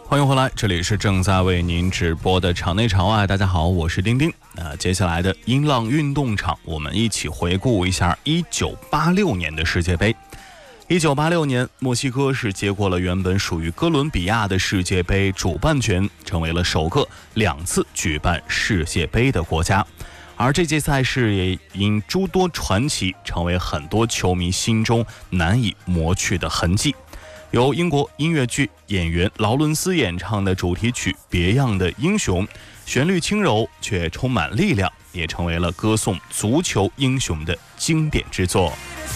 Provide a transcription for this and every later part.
欢迎回来，这里是正在为您直播的场内场外。大家好，我是丁丁。接下来的音浪运动场，我们一起回顾一下1986年的世界杯。1986年，墨西哥是接过了原本属于哥伦比亚的世界杯主办权，成为了首个2次举办世界杯的国家。而这届赛事也因诸多传奇，成为很多球迷心中难以抹去的痕迹。由英国音乐剧演员劳伦斯演唱的主题曲《别样的英雄》，旋律轻柔却充满力量，也成为了歌颂足球英雄的经典之作。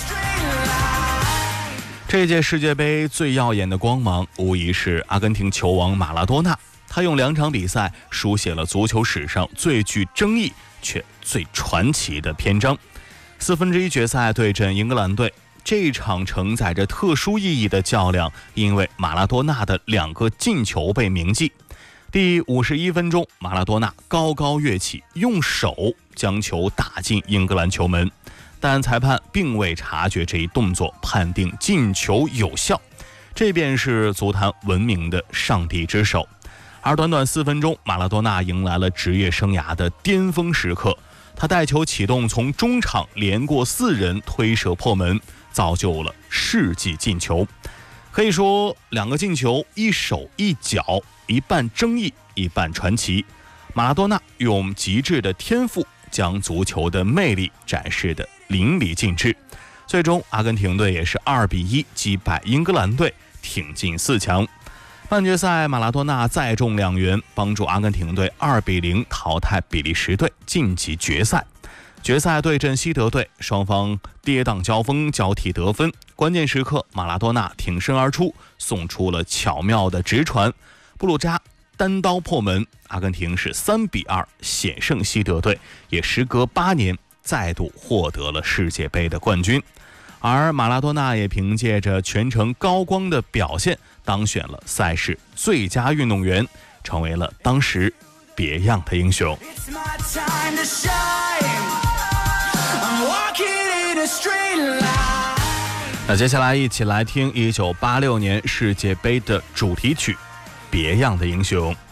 这届世界杯最耀眼的光芒，无疑是阿根廷球王马拉多纳。他用2场比赛书写了足球史上最具争议却最传奇的篇章。1/4决赛对阵英格兰队，这场承载着特殊意义的较量，因为马拉多纳的2个进球被铭记。第51分钟，马拉多纳高高跃起，用手将球打进英格兰球门，但裁判并未察觉这一动作，判定进球有效。这便是足坛闻名的上帝之手。而短短4分钟，马拉多纳迎来了职业生涯的巅峰时刻。他带球启动，从中场连过4人推射破门，造就了世纪进球。可以说2个进球，一手一脚，一半争议，一半传奇。马拉多纳用极致的天赋将足球的魅力展示得淋漓尽致。最终阿根廷队也是2-1击败英格兰队，挺进4强。半决赛，马拉多纳再中2元，帮助阿根廷队2-0淘汰比利时队，晋级决赛。决赛对阵西德队，双方跌宕交锋，交替得分。关键时刻，马拉多纳挺身而出，送出了巧妙的直传，布鲁扎单刀破门，阿根廷是3-2险胜西德队，也时隔8年再度获得了世界杯的冠军。而马拉多纳也凭借着全程高光的表现，当选了赛事最佳运动员，成为了当时别样的英雄。那接下来一起来听1986年世界杯的主题曲《别样的英雄》。